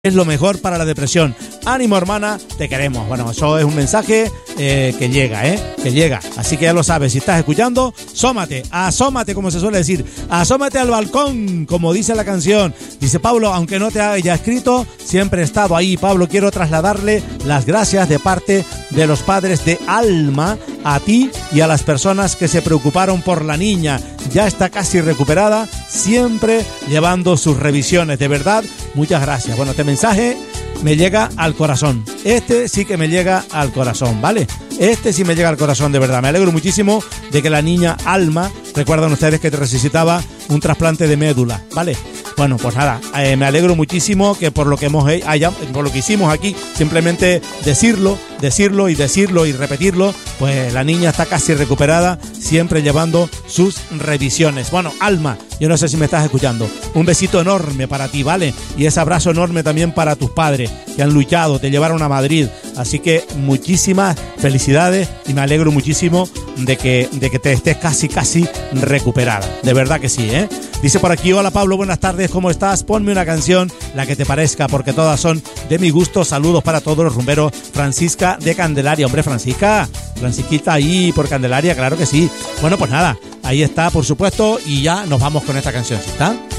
es lo mejor para la depresión. Ánimo, hermana, te queremos. Bueno, eso es un mensaje que llega, que llega. Así que ya lo sabes, si estás escuchando, asómate, como se suele decir, asómate al balcón, como dice la canción. Dice Pablo, aunque no te haya escrito, siempre he estado ahí. Pablo, quiero trasladarle las gracias de parte de los padres de Alma a ti y a las personas que se preocuparon por la niña. Ya está casi recuperada, siempre llevando sus revisiones. De verdad, muchas gracias. Bueno, este mensaje me llega al corazón. Este sí que me llega al corazón, ¿vale? Este sí me llega al corazón, de verdad. Me alegro muchísimo de que la niña Alma, recuerdan ustedes que necesitaba un trasplante de médula, ¿vale? Bueno, pues nada, me alegro muchísimo que por lo que por lo que hicimos aquí, simplemente decirlo y repetirlo, pues la niña está casi recuperada, siempre llevando sus revisiones. Bueno, Alma, yo no sé si me estás escuchando, un besito enorme para ti, ¿vale? Y ese abrazo enorme también para tus padres, que han luchado, te llevaron a Madrid. Así que muchísimas felicidades y me alegro muchísimo de que te estés casi recuperada. De verdad que sí, ¿eh? Dice por aquí, hola Pablo, buenas tardes, ¿cómo estás? Ponme una canción, la que te parezca, porque todas son de mi gusto. Saludos para todos los rumberos. Francisca de Candelaria. Hombre, Francisquita ahí por Candelaria, claro que sí. Bueno, pues nada, ahí está, por supuesto, y ya nos vamos con esta canción, ¿sí está?